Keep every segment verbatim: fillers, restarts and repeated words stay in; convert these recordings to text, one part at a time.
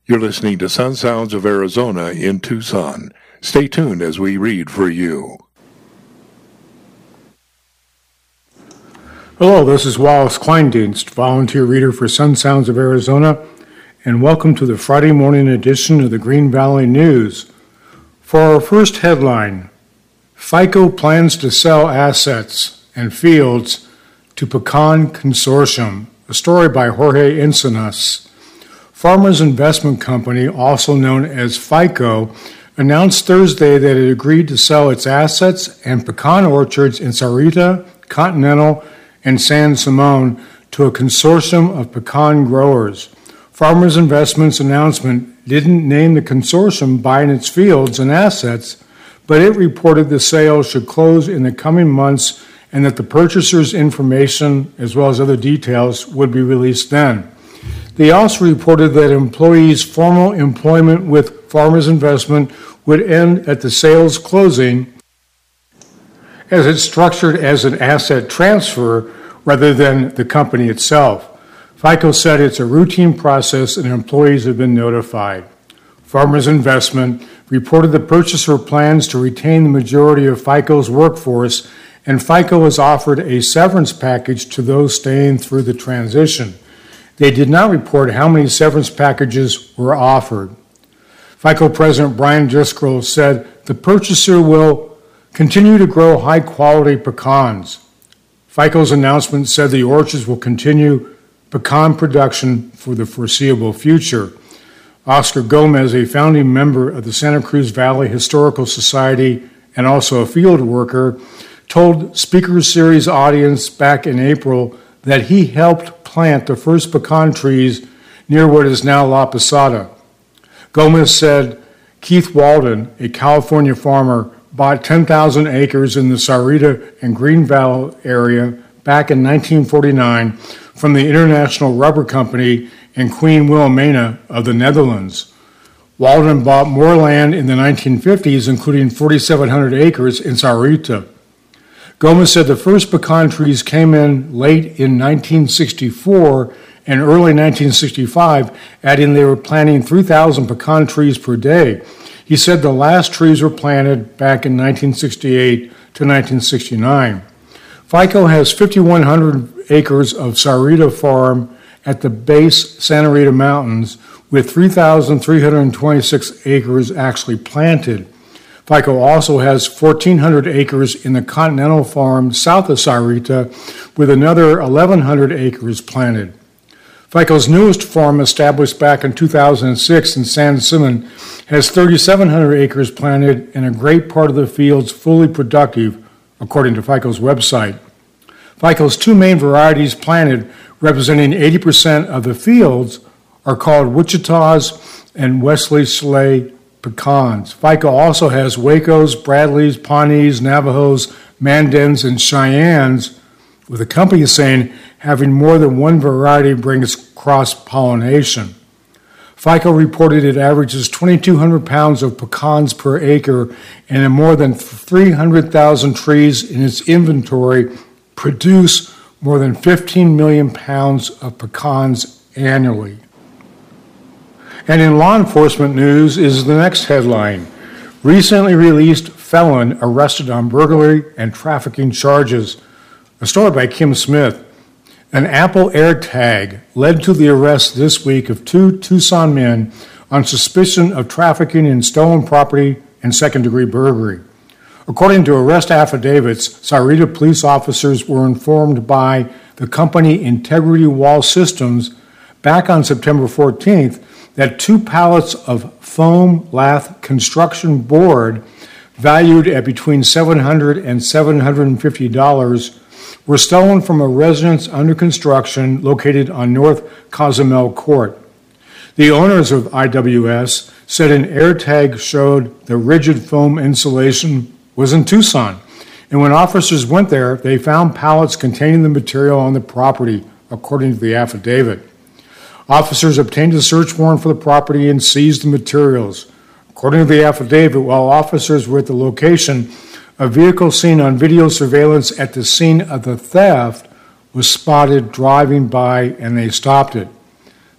You're listening to Sun Sounds of Arizona in Tucson. Stay tuned as we read for you. Hello, this is Wallace Kleindienst, volunteer reader for Sun Sounds of Arizona, and welcome to the Friday morning edition of the Green Valley News. For our first headline, FICO plans to sell assets and fields to Pecan Consortium, a story by Jorge Encenas. Farmers Investment Company, also known as FICO, announced Thursday that it agreed to sell its assets and pecan orchards in Sarita, Continental, and San Simon to a consortium of pecan growers. Farmers Investment's announcement didn't name the consortium buying its fields and assets, but it reported the sale should close in the coming months and that the purchaser's information, as well as other details, would be released then. They also reported that employees' formal employment with Farmers Investment would end at the sale's closing, as it's structured as an asset transfer rather than the company itself. FICO said it's a routine process and employees have been notified. Farmers Investment reported the purchaser plans to retain the majority of FICO's workforce, and FICO has offered a severance package to those staying through the transition. They did not report how many severance packages were offered. FICO President Brian Driscoll said the purchaser will continue to grow high-quality pecans. FICO's announcement said the orchards will continue pecan production for the foreseeable future. Oscar Gomez, a founding member of the Santa Cruz Valley Historical Society and also a field worker, told Speaker Series audience back in April that he helped plant the first pecan trees near what is now La Posada. Gomez said Keith Walden, a California farmer, bought ten thousand acres in the Sarita and Greenville area back in nineteen forty-nine from the International Rubber Company in Queen Wilhelmina of the Netherlands. Walden bought more land in the nineteen fifties, including forty-seven hundred acres in Sarita. Gomez said the first pecan trees came in late in nineteen sixty-four and early nineteen sixty-five, adding they were planting three thousand pecan trees per day. He said the last trees were planted back in nineteen sixty-eight to nineteen sixty-nine. FICO has fifty-one hundred acres of Sarita Farm at the base Santa Rita Mountains, with three thousand three hundred twenty-six acres actually planted. FICO also has fourteen hundred acres in the Continental Farm south of Sarita, with another eleven hundred acres planted. FICO's newest farm, established back in two thousand six in San Simon, has thirty-seven hundred acres planted and a great part of the fields fully productive, according to FICO's website. FICO's two main varieties planted, representing eighty percent of the fields, are called Wichita's and Wesley Slay pecans. FICO also has Wacos, Bradleys, Pawnees, Navajos, Mandans, and Cheyennes, with the company saying having more than one variety brings cross-pollination. FICO reported it averages twenty-two hundred pounds of pecans per acre, and in more than three hundred thousand trees in its inventory produce more than fifteen million pounds of pecans annually. And in law enforcement news is the next headline. Recently released felon arrested on burglary and trafficking charges. A story by Kim Smith. An Apple AirTag led to the arrest this week of two Tucson men on suspicion of trafficking in stolen property and second-degree burglary. According to arrest affidavits, Sarita police officers were informed by the company Integrity Wall Systems back on September fourteenth that two pallets of foam lath construction board valued at between seven hundred dollars and seven hundred fifty dollars were stolen from a residence under construction located on North Cozumel Court. The owners of I W S said an AirTag showed the rigid foam insulation was in Tucson, and when officers went there, they found pallets containing the material on the property, according to the affidavit. Officers obtained a search warrant for the property and seized the materials. According to the affidavit, while officers were at the location, a vehicle seen on video surveillance at the scene of the theft was spotted driving by, and they stopped it.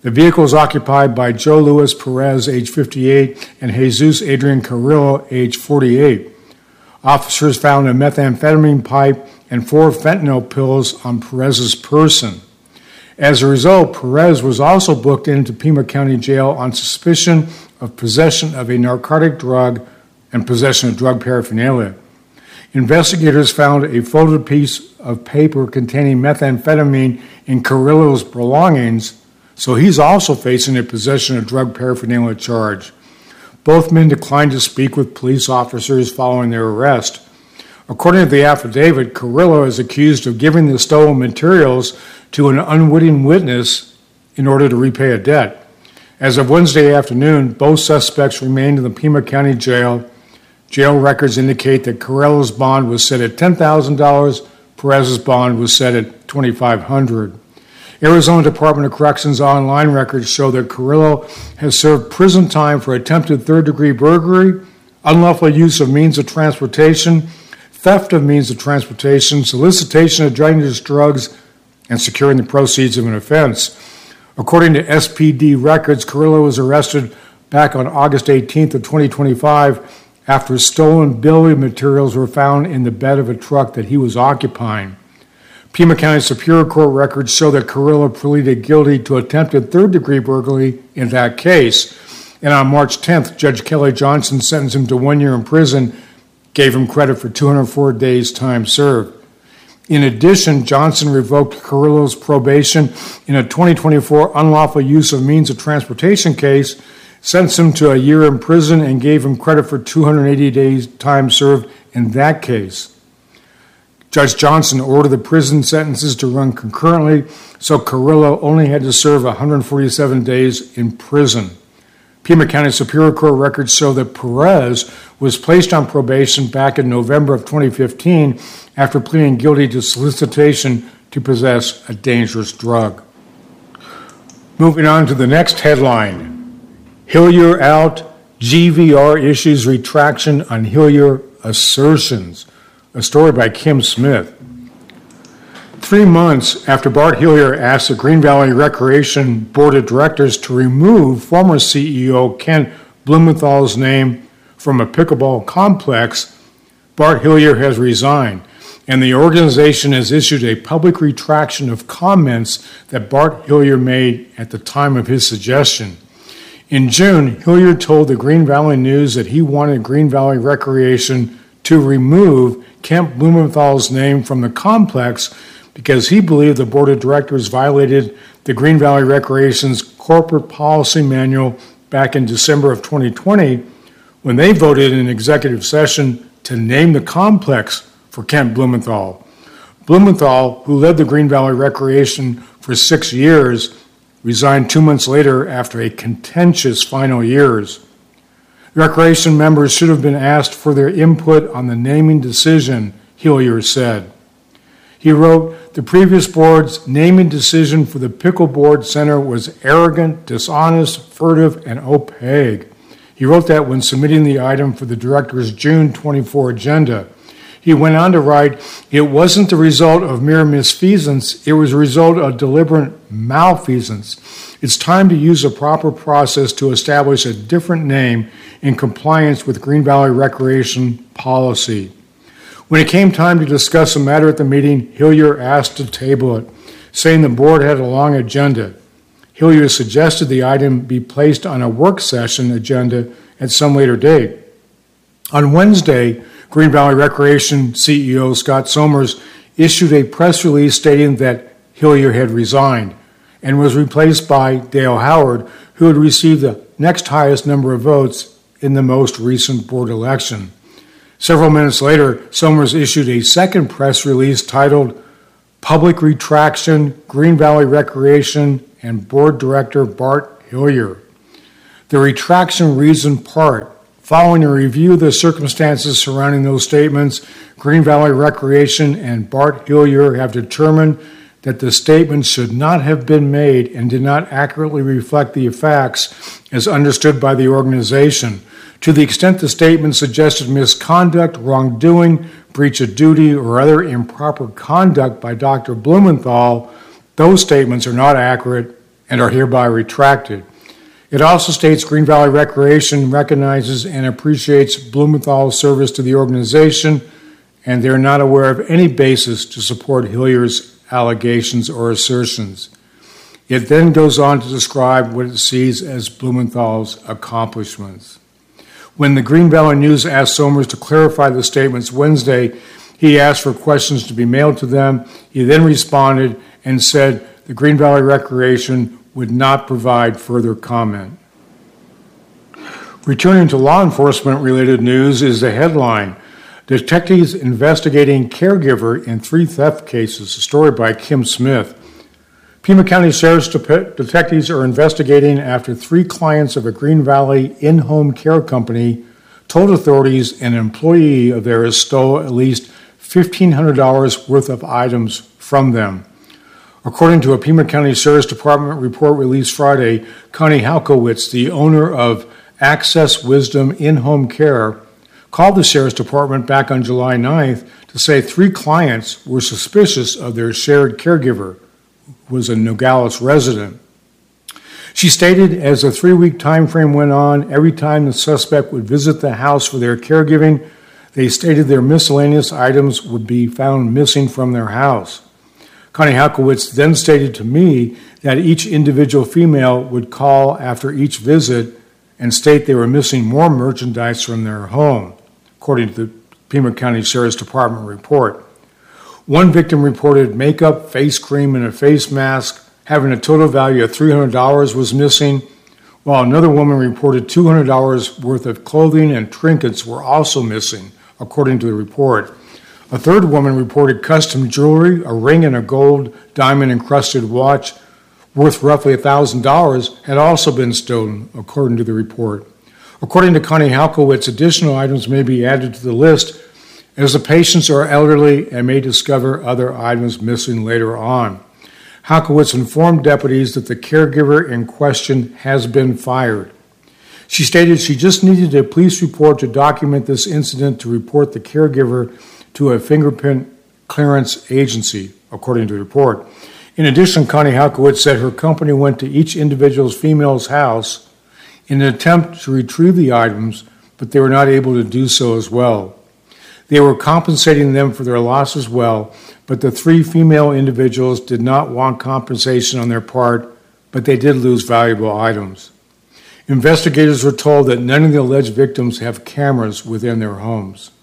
The vehicle is occupied by Joe Luis Perez, age fifty-eight, and Jesus Adrian Carrillo, age forty-eight. Officers found a methamphetamine pipe and four fentanyl pills on Perez's person. As a result, Perez was also booked into Pima County Jail on suspicion of possession of a narcotic drug and possession of drug paraphernalia. Investigators found a folded piece of paper containing methamphetamine in Carrillo's belongings, so he's also facing a possession of drug paraphernalia charge. Both men declined to speak with police officers following their arrest. According to the affidavit, Carrillo is accused of giving the stolen materials to an unwitting witness in order to repay a debt. As of Wednesday afternoon, both suspects remained in the Pima County Jail. Jail records indicate that Carrillo's bond was set at ten thousand dollars, Perez's bond was set at twenty-five hundred dollars. Arizona Department of Corrections online records show that Carrillo has served prison time for attempted third-degree burglary, unlawful use of means of transportation, theft of means of transportation, solicitation of dangerous drugs, and securing the proceeds of an offense. According to S P D records, Carrillo was arrested back on August eighteenth of twenty twenty-five after stolen building materials were found in the bed of a truck that he was occupying. Pima County Superior Court records show that Carrillo pleaded guilty to attempted third-degree burglary in that case. And on March tenth, Judge Kelly Johnson sentenced him to one year in prison, gave him credit for two hundred four days time served. In addition, Johnson revoked Carrillo's probation in a twenty twenty-four unlawful use of means of transportation case, sentenced him to a year in prison, and gave him credit for two hundred eighty days time served in that case. Judge Johnson ordered the prison sentences to run concurrently, so Carrillo only had to serve one hundred forty-seven days in prison. Pima County Superior Court records show that Perez was placed on probation back in November of twenty fifteen after pleading guilty to solicitation to possess a dangerous drug. Moving on to the next headline. Hillier out, G V R issues retraction on Hillier assertions. A story by Kim Smith. Three months after Bart Hillier asked the Green Valley Recreation Board of Directors to remove former C E O Kent Blumenthal's name from a pickleball complex, Bart Hillier has resigned, and the organization has issued a public retraction of comments that Bart Hillier made at the time of his suggestion. In June, Hillier told the Green Valley News that he wanted Green Valley Recreation to remove Kent Blumenthal's name from the complex because he believed the board of directors violated the Green Valley Recreation's corporate policy manual back in December of twenty twenty when they voted in executive session to name the complex for Kent Blumenthal. Blumenthal, who led the Green Valley Recreation for six years, resigned two months later after a contentious final years. Recreation members should have been asked for their input on the naming decision, Hillier said. He wrote, the previous board's naming decision for the Pickleboard Center was arrogant, dishonest, furtive, and opaque. He wrote that when submitting the item for the director's June twenty-fourth agenda. He went on to write, it wasn't the result of mere misfeasance, it was a result of deliberate malfeasance. It's time to use a proper process to establish a different name in compliance with Green Valley Recreation policy. When it came time to discuss the matter at the meeting, Hillier asked to table it, saying the board had a long agenda. Hillier suggested the item be placed on a work session agenda at some later date. On Wednesday, Green Valley Recreation C E O Scott Somers issued a press release stating that Hillier had resigned and was replaced by Dale Howard, who had received the next highest number of votes in the most recent board election. Several minutes later, Somers issued a second press release titled Public Retraction, Green Valley Recreation, and Board Director Bart Hillier. The retraction reads in part, following a review of the circumstances surrounding those statements, Green Valley Recreation and Bart Hillier have determined that the statements should not have been made and did not accurately reflect the facts as understood by the organization. To the extent the statement suggested misconduct, wrongdoing, breach of duty, or other improper conduct by Doctor Blumenthal, those statements are not accurate and are hereby retracted. It also states Green Valley Recreation recognizes and appreciates Blumenthal's service to the organization, and they're not aware of any basis to support Hillier's allegations or assertions. It then goes on to describe what it sees as Blumenthal's accomplishments. When the Green Valley News asked Somers to clarify the statements Wednesday, he asked for questions to be mailed to them. He then responded and said the Green Valley Recreation would not provide further comment. Returning to law enforcement-related news is the headline, Detectives Investigating Caregiver in Three Theft Cases, a story by Kim Smith. Pima County Sheriff's de- detectives are investigating after three clients of a Green Valley in-home care company told authorities an employee of theirs stole at least fifteen hundred dollars worth of items from them. According to a Pima County Sheriff's Department report released Friday, Connie Halkowitz, the owner of Access Wisdom In-Home Care, called the Sheriff's Department back on July ninth to say three clients were suspicious of their shared caregiver, who was a Nogales resident. She stated as the three-week time frame went on, every time the suspect would visit the house for their caregiving, they stated their miscellaneous items would be found missing from their house. Connie Halkowitz then stated to me that each individual female would call after each visit and state they were missing more merchandise from their home, according to the Pima County Sheriff's Department report. One victim reported makeup, face cream, and a face mask having a total value of three hundred dollars was missing, while another woman reported two hundred dollars worth of clothing and trinkets were also missing, according to the report. A third woman reported custom jewelry, a ring and a gold diamond-encrusted watch worth roughly one thousand dollars had also been stolen, according to the report. According to Connie Halkowitz, additional items may be added to the list as the patients are elderly and may discover other items missing later on. Halkowitz informed deputies that the caregiver in question has been fired. She stated she just needed a police report to document this incident to report the caregiver to a fingerprint clearance agency, according to the report. In addition, Connie Halkowitz said her company went to each individual's female's house in an attempt to retrieve the items, but they were not able to do so as well. They were compensating them for their loss as well, but the three female individuals did not want compensation on their part, but they did lose valuable items. Investigators were told that none of the alleged victims have cameras within their homes.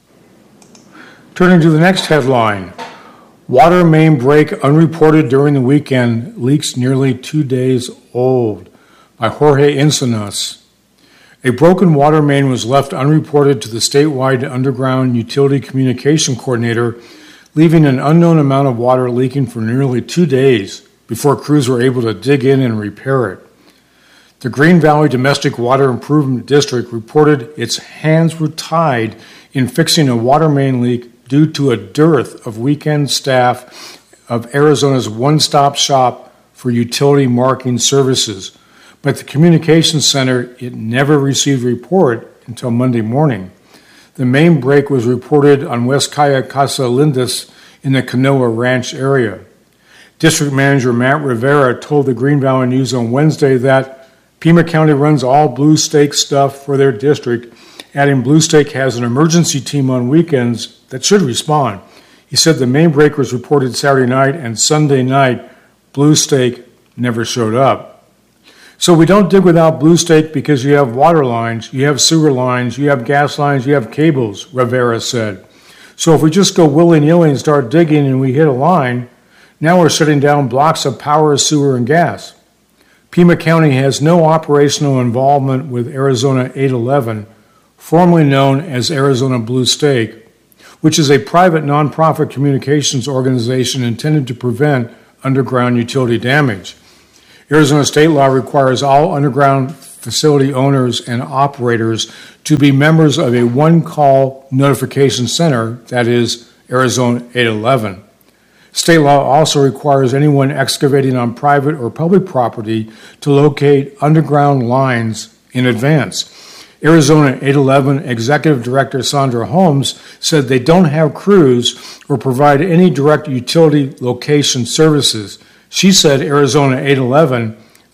Turning to the next headline, water main break unreported during the weekend, leaks nearly two days old, by Jorge Encenas. A broken water main was left unreported to the statewide underground utility communication coordinator, leaving an unknown amount of water leaking for nearly two days before crews were able to dig in and repair it. The Green Valley Domestic Water Improvement District reported its hands were tied in fixing a water main leak due to a dearth of weekend staff of Arizona's one-stop shop for utility marking services. But the communications center, it never received a report until Monday morning. The main break was reported on West Calle Casa Lindas in the Canoa Ranch area. District Manager Matt Rivera told the Green Valley News on Wednesday that Pima County runs all Blue Stake stuff for their district, adding Blue Stake has an emergency team on weekends that should respond. He said the main break was reported Saturday night, and Sunday night, Blue Stake never showed up. So we don't dig without Blue Stake because you have water lines, you have sewer lines, you have gas lines, you have cables, Rivera said. So if we just go willy-nilly and start digging and we hit a line, now we're shutting down blocks of power, sewer, and gas. Pima County has no operational involvement with Arizona eight eleven, formerly known as Arizona Blue Stake, which is a private nonprofit communications organization intended to prevent underground utility damage. Arizona state law requires all underground facility owners and operators to be members of a one-call notification center, that is, Arizona eight eleven. State law also requires anyone excavating on private or public property to locate underground lines in advance. Arizona eight eleven Executive Director Sandra Holmes said they don't have crews or provide any direct utility location services. She said Arizona eight eleven,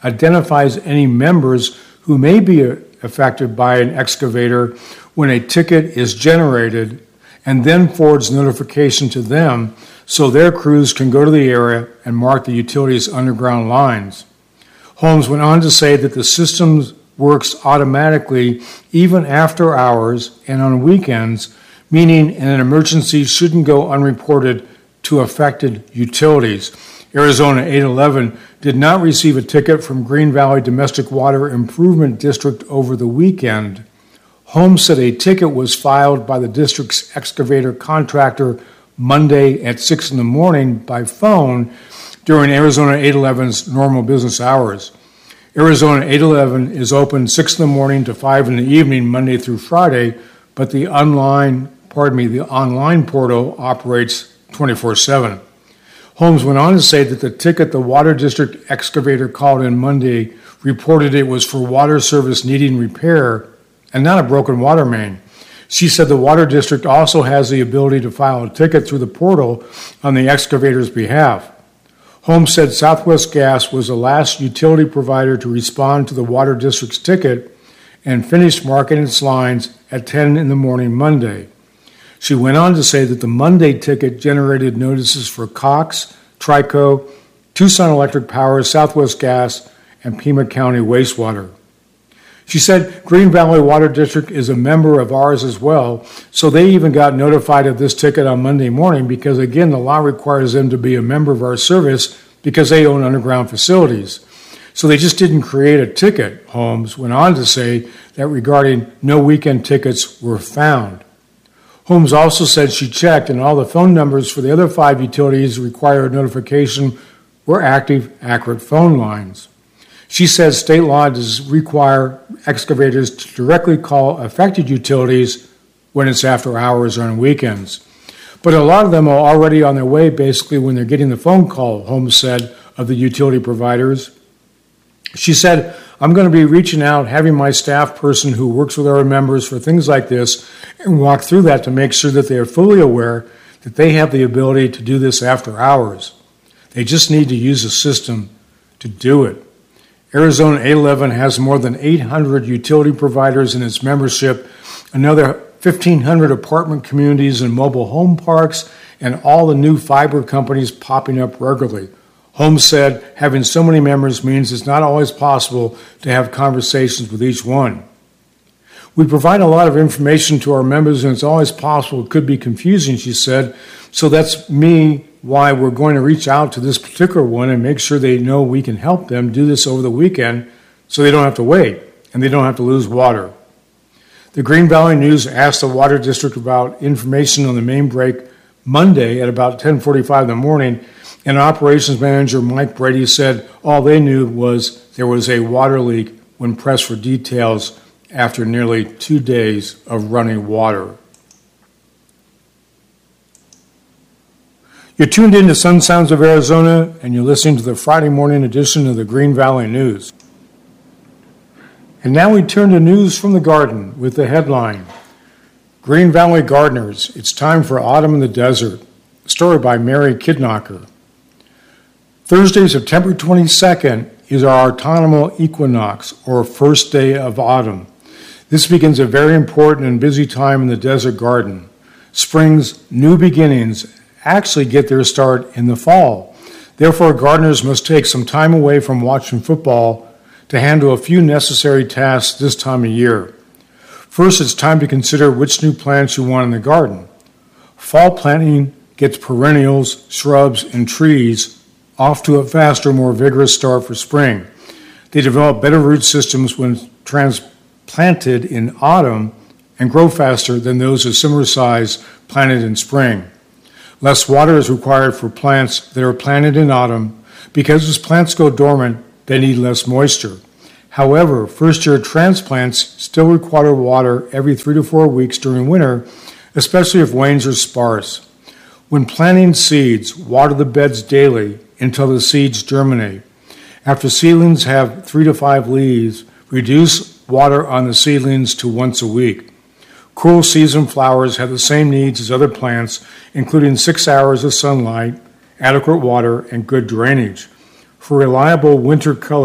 identifies any members who may be affected by an excavator when a ticket is generated, and then forwards notification to them so their crews can go to the area and mark the utility's underground lines. Holmes went on to say that the system works automatically even after hours and on weekends, meaning an emergency shouldn't go unreported to affected utilities. Arizona eight eleven did not receive a ticket from Green Valley Domestic Water Improvement District over the weekend. Holmes said a ticket was filed by the district's excavator contractor Monday at six in the morning by phone during Arizona eight eleven's normal business hours. Arizona eight eleven is open six in the morning to five in the evening, Monday through Friday, but the online, pardon me, the online portal operates twenty-four seven. Holmes went on to say that the ticket the Water District excavator called in Monday reported it was for water service needing repair and not a broken water main. She said the Water District also has the ability to file a ticket through the portal on the excavator's behalf. Holmes said Southwest Gas was the last utility provider to respond to the Water District's ticket and finished marking its lines at ten in the morning Monday. She went on to say that the Monday ticket generated notices for Cox, Trico, Tucson Electric Power, Southwest Gas, and Pima County Wastewater. She said Green Valley Water District is a member of ours as well, so they even got notified of this ticket on Monday morning because, again, the law requires them to be a member of our service because they own underground facilities. So they just didn't create a ticket, Holmes went on to say that regarding no weekend tickets were found. Holmes also said she checked and all the phone numbers for the other five utilities required notification were active, accurate phone lines. She says state law does require excavators to directly call affected utilities when it's after hours or on weekends. But a lot of them are already on their way basically when they're getting the phone call, Holmes said, of the utility providers. She said, I'm going to be reaching out, having my staff person who works with our members for things like this and walk through that to make sure that they are fully aware that they have the ability to do this after hours. They just need to use a system to do it. Arizona eight eleven has more than eight hundred utility providers in its membership, another fifteen hundred apartment communities and mobile home parks, and all the new fiber companies popping up regularly. Holmes said having so many members means it's not always possible to have conversations with each one. We provide a lot of information to our members, and it's always possible it could be confusing, she said. So that's me why we're going to reach out to this particular one and make sure they know we can help them do this over the weekend so they don't have to wait and they don't have to lose water. The Green Valley News asked the Water District about information on the main break Monday at about ten forty-five in the morning, and operations manager Mike Brady said all they knew was there was a water leak when pressed for details after nearly two days of running water. You're tuned in to Sun Sounds of Arizona, and you're listening to the Friday morning edition of the Green Valley News. And now we turn to news from the garden with the headline, Green Valley Gardeners, It's Time for Autumn in the Desert, a story by Mary Kidnocker. Thursday, September twenty-second, is our autumnal equinox, or first day of autumn. This begins a very important and busy time in the desert garden. Spring's new beginnings actually get their start in the fall. Therefore, gardeners must take some time away from watching football to handle a few necessary tasks this time of year. First, it's time to consider which new plants you want in the garden. Fall planting gets perennials, shrubs, and trees off to a faster, more vigorous start for spring. They develop better root systems when transplanted in autumn and grow faster than those of similar size planted in spring. Less water is required for plants that are planted in autumn because as plants go dormant, they need less moisture. However, first-year transplants still require water every three to four weeks during winter, especially if rains are sparse. When planting seeds, water the beds daily until the seeds germinate. After seedlings have three to five leaves, reduce water on the seedlings to once a week. Cool season flowers have the same needs as other plants, including six hours of sunlight, adequate water, and good drainage. For reliable winter color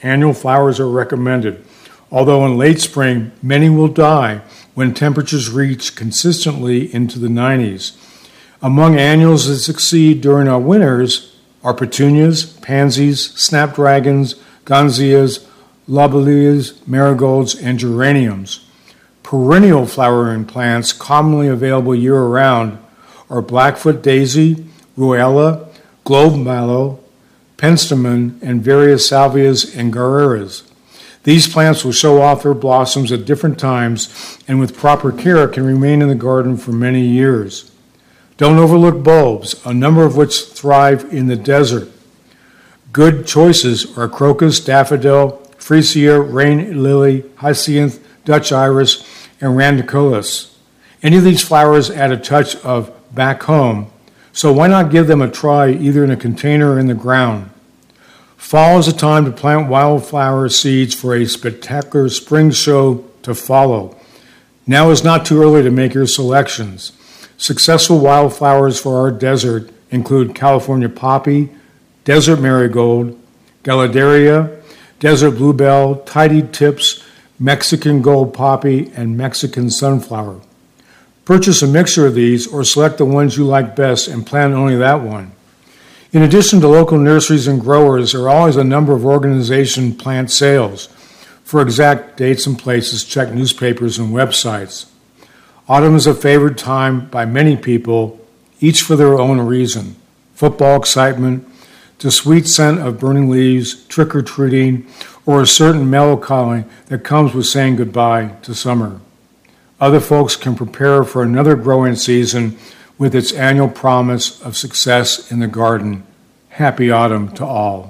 annual flowers are recommended, although in late spring, many will die when temperatures reach consistently into the nineties. Among annuals that succeed during our winters are petunias, pansies, snapdragons, gonias, lobelias, marigolds, and geraniums. Perennial flowering plants commonly available year-round are Blackfoot daisy, ruella, globe mallow, penstemon, and various salvias and garreras. These plants will show off their blossoms at different times and with proper care can remain in the garden for many years. Don't overlook bulbs, a number of which thrive in the desert. Good choices are crocus, daffodil, freesia, rain lily, hyacinth, Dutch iris, and ranunculus. Any of these flowers add a touch of back home, so why not give them a try either in a container or in the ground? Fall is a time to plant wildflower seeds for a spectacular spring show to follow. Now is not too early to make your selections. Successful wildflowers for our desert include California poppy, desert marigold, galaderia, desert bluebell, tidy tips, Mexican gold poppy, and Mexican sunflower. Purchase a mixture of these or select the ones you like best and plant only that one. In addition to local nurseries and growers, there are always a number of organization plant sales. For exact dates and places, check newspapers and websites. Autumn is a favored time by many people, each for their own reason. Football excitement, the sweet scent of burning leaves, trick-or-treating, or a certain melancholy that comes with saying goodbye to summer. Other folks can prepare for another growing season with its annual promise of success in the garden. Happy autumn to all.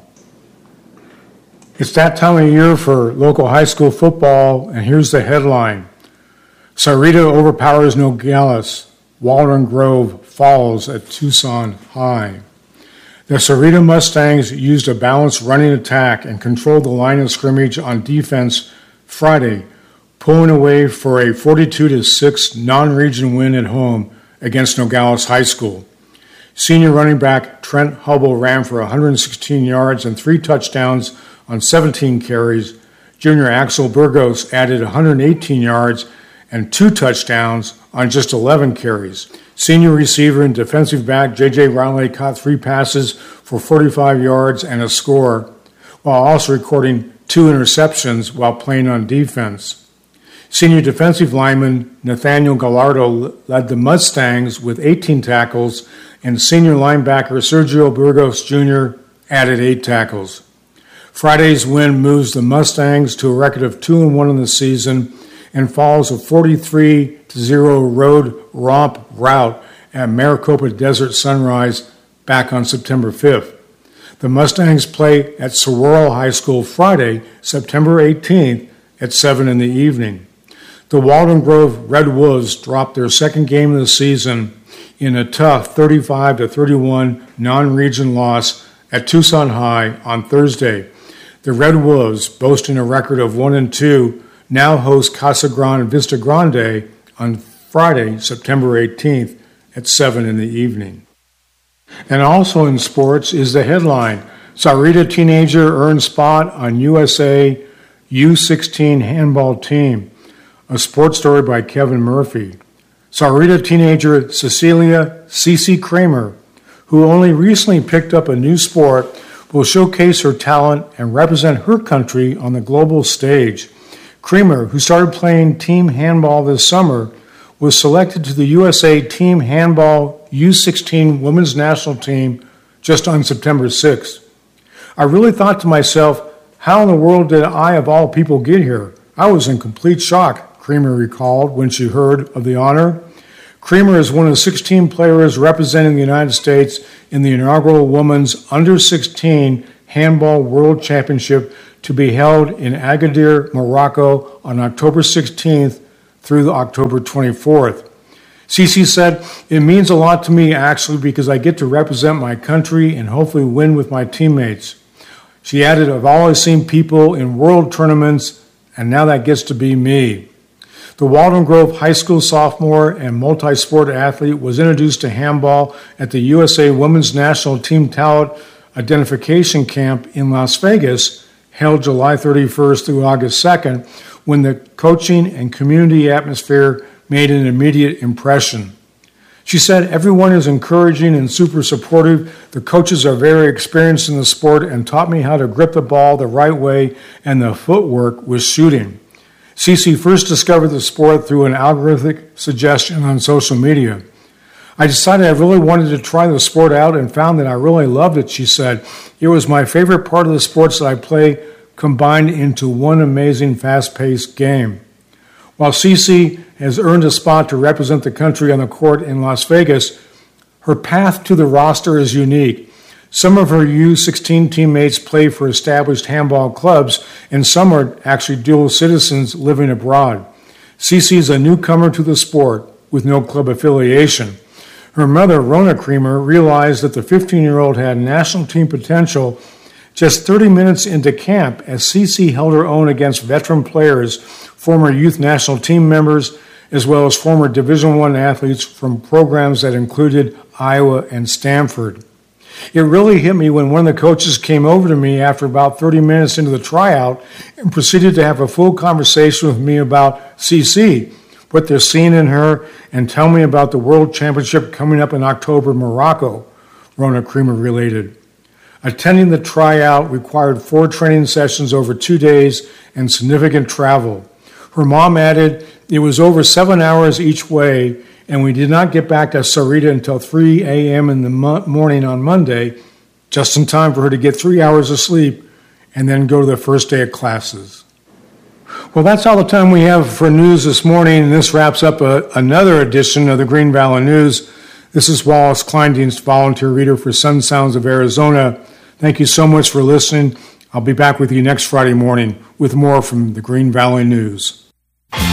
It's that time of year for local high school football, and here's the headline. Sahuarita overpowers Nogales. Waldron Grove falls at Tucson High. The Sahuarita Mustangs used a balanced running attack and controlled the line of scrimmage on defense Friday, pulling away for a forty-two to six non-region win at home against Nogales High School. Senior running back Trent Hubble ran for one hundred sixteen yards and three touchdowns on seventeen carries. Junior Axel Burgos added one hundred eighteen yards and two touchdowns on just eleven carries. Senior receiver and defensive back J J Riley caught three passes for forty-five yards and a score, while also recording two interceptions while playing on defense. Senior defensive lineman Nathaniel Gallardo led the Mustangs with eighteen tackles, and senior linebacker Sergio Burgos Junior added eight tackles. Friday's win moves the Mustangs to a record of two and one in the season and follows a forty-three to zero road romp rout at Maricopa Desert Sunrise back on September fifth. The Mustangs play at Saguaro High School Friday, September eighteenth at seven in the evening. The Waldron Grove Red Wolves dropped their second game of the season in a tough thirty-five to thirty-one non-region loss at Tucson High on Thursday. The Red Wolves, boasting a record of one and two, now host Casa Grande Vista Grande on Friday, September eighteenth at seven in the evening. And also in sports is the headline, Sahuarita teenager earns spot on U S A U sixteen handball team. A sports story by Kevin Murphy. Sahuarita teenager Cecilia Cece Kramer, who only recently picked up a new sport, will showcase her talent and represent her country on the global stage. Kramer, who started playing team handball this summer, was selected to the U S A Team Handball U sixteen Women's National Team just on September sixth. I really thought to myself, how in the world did I, of all people, get here? I was in complete shock, Kramer recalled when she heard of the honor. Kramer is one of sixteen players representing the United States in the inaugural Women's under sixteen Handball World Championship to be held in Agadir, Morocco on October sixteenth through October twenty-fourth. Cece said, "It means a lot to me actually because I get to represent my country and hopefully win with my teammates." She added, "I've always seen people in world tournaments and now that gets to be me." The Waldron Grove High School sophomore and multi-sport athlete was introduced to handball at the U S A Women's National Team Talent Identification Camp in Las Vegas, held July thirty-first through August second, when the coaching and community atmosphere made an immediate impression. She said, everyone is encouraging and super supportive. The coaches are very experienced in the sport and taught me how to grip the ball the right way, and the footwork was shooting. Cece first discovered the sport through an algorithmic suggestion on social media. I decided I really wanted to try the sport out and found that I really loved it, she said. It was my favorite part of the sports that I play combined into one amazing fast-paced game. While Cece has earned a spot to represent the country on the court in Las Vegas, her path to the roster is unique. Some of her U sixteen teammates play for established handball clubs, and some are actually dual citizens living abroad. Cece is a newcomer to the sport with no club affiliation. Her mother, Rona Creamer, realized that the fifteen-year-old had national team potential just thirty minutes into camp as Cece held her own against veteran players, former youth national team members, as well as former Division I athletes from programs that included Iowa and Stanford. It really hit me when one of the coaches came over to me after about thirty minutes into the tryout and proceeded to have a full conversation with me about Cece, what they're seeing in her, and tell me about the World Championship coming up in October in Morocco, Rona Creamer related. Attending the tryout required four training sessions over two days and significant travel. Her mom added, it was over seven hours each way, and we did not get back to Sarita until three a.m. in the mo- morning on Monday, just in time for her to get three hours of sleep and then go to the first day of classes. Well, that's all the time we have for news this morning, and this wraps up a, another edition of the Green Valley News. This is Wallace Kleindienst, volunteer reader for Sun Sounds of Arizona. Thank you so much for listening. I'll be back with you next Friday morning with more from the Green Valley News.